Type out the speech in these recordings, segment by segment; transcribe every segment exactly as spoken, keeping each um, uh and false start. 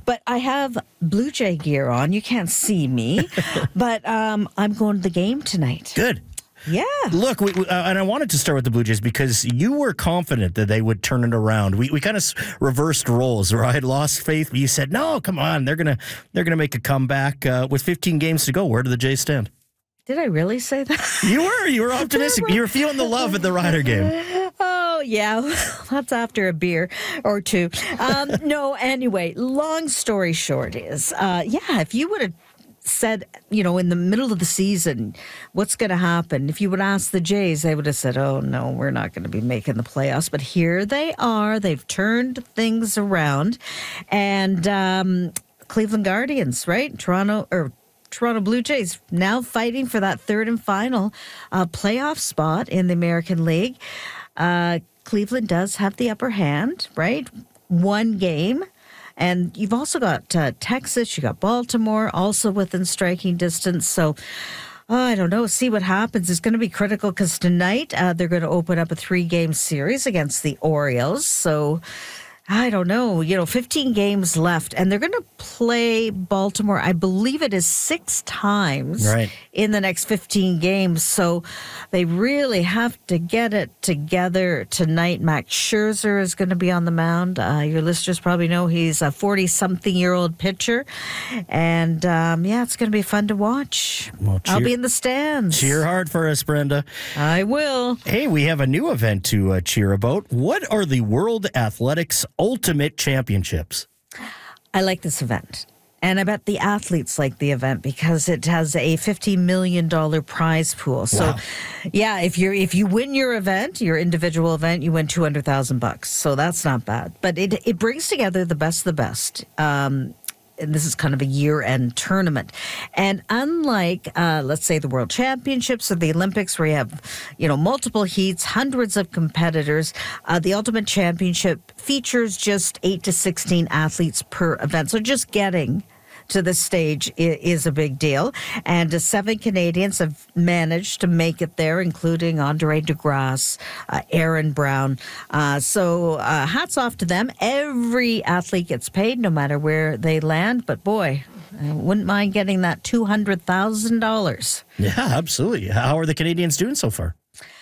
But I have Blue Jay gear on. You can't see me, but um, I'm going to the game tonight. Good. Yeah. Look, we, we, uh, and I wanted to start with the Blue Jays because you were confident that they would turn it around. We we kind of reversed roles, where I had lost faith, but you said, "No, come on, they're gonna they're gonna make a comeback." Uh, with fifteen games to go, where do the Jays stand? Did I really say that? You were. You were optimistic. You were feeling the love at the Rider game. Oh, yeah. That's after a beer or two. Um, no, anyway, long story short is, uh, yeah, if you would have said, you know, in the middle of the season, what's going to happen? If you would ask the Jays, they would have said, oh, no, we're not going to be making the playoffs. But here they are. They've turned things around. And um, Cleveland Guardians, right? Toronto, or Toronto Blue Jays now fighting for that third and final uh, playoff spot in the American League. Uh, Cleveland does have the upper hand, right? One game. And you've also got uh, Texas, you got Baltimore, also within striking distance. So, oh, I don't know. See what happens. It's going to be critical because tonight uh, they're going to open up a three-game series against the Orioles. So, I don't know. You know, fifteen games left, and they're going to play Baltimore, I believe it is six times right. in the next fifteen games. So they really have to get it together tonight. Max Scherzer is going to be on the mound. Uh, your listeners probably know he's a forty-something-year-old pitcher. And, um, yeah, it's going to be fun to watch. Well, cheer, I'll be in the stands. Cheer hard for us, Brenda. I will. Hey, we have a new event to uh, cheer about. What are the World Athletics Ultimate Championships? I like this event. And I bet the athletes like the event because it has a fifty million dollars prize pool. So, wow. yeah, if you if you win your event, your individual event, you win two hundred thousand bucks. So that's not bad. But it it brings together the best of the best. Um, and this is kind of a year-end tournament. And unlike, uh, let's say, the World Championships or the Olympics, where you have, you know, multiple heats, hundreds of competitors, uh, the Ultimate Championship features just eight to sixteen athletes per event. So just getting to the stage is a big deal. And uh, seven Canadians have managed to make it there, including Andre DeGrasse, uh, Aaron Brown. Uh, so uh, hats off to them. Every athlete gets paid, no matter where they land. But boy, I wouldn't mind getting that two hundred thousand dollars. Yeah, absolutely. How are the Canadians doing so far?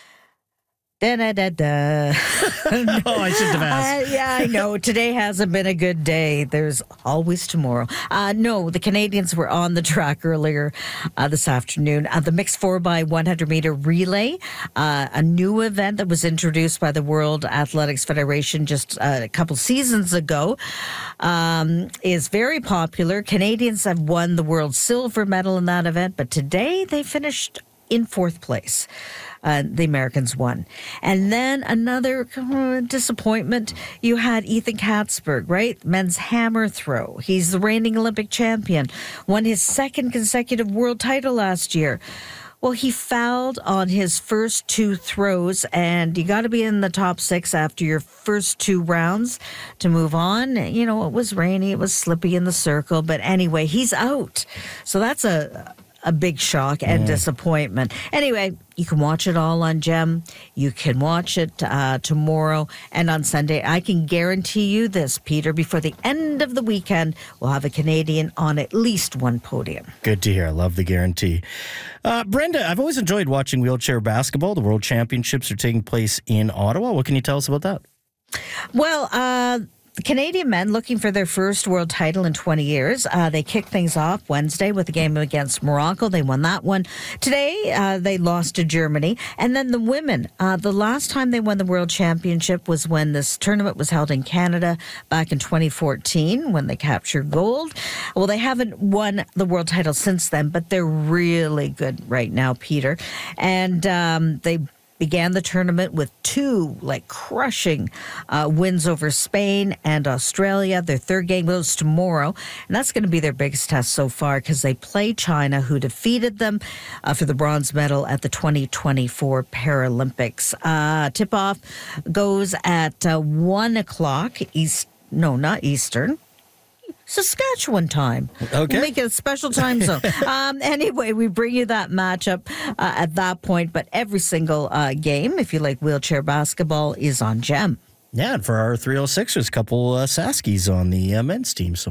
Da, da, da, da. Oh, I shouldn't have asked. Uh, yeah, I know. Today hasn't been a good day. There's always tomorrow. Uh, no, the Canadians were on the track earlier uh, this afternoon. Uh, the mixed four by one hundred meter relay, uh, a new event that was introduced by the World Athletics Federation just uh, a couple seasons ago, um, is very popular. Canadians have won the world silver medal in that event, but today they finished in fourth place. Uh, the Americans won. And then another uh, disappointment, you had Ethan Katzberg, right? Men's hammer throw. He's the reigning Olympic champion, won his second consecutive world title last year. Well, he fouled on his first two throws, and you got to be in the top six after your first two rounds to move on. You know, it was rainy, it was slippy in the circle, but anyway, he's out. So that's a... a big shock and mm. disappointment. Anyway, you can watch it all on Gem. You can watch it uh, tomorrow and on Sunday. I can guarantee you this, Peter, before the end of the weekend, we'll have a Canadian on at least one podium. Good to hear. I love the guarantee. Uh, Brenda, I've always enjoyed watching wheelchair basketball. The World Championships are taking place in Ottawa. What can you tell us about that? Well, uh... the Canadian men looking for their first world title in twenty years. Uh, they kicked things off Wednesday with a game against Morocco. They won that one. Today, uh, they lost to Germany. And then the women, uh, the last time they won the World Championship was when this tournament was held in Canada back in twenty fourteen when they captured gold. Well, they haven't won the world title since then, but they're really good right now, Peter. And um, they began the tournament with two like crushing uh, wins over Spain and Australia. Their third game goes tomorrow, and that's going to be their biggest test so far because they play China, who defeated them uh, for the bronze medal at the twenty twenty-four Paralympics. Uh, tip-off goes at uh, one o'clock East. No, not Eastern. Saskatchewan time. Okay. We'll make it a special time zone. um, anyway, we bring you that matchup uh, at that point, but every single uh, game, if you like wheelchair basketball, is on Gem. Yeah, and for our three oh sixers, a couple uh, Saskies on the uh, men's team. So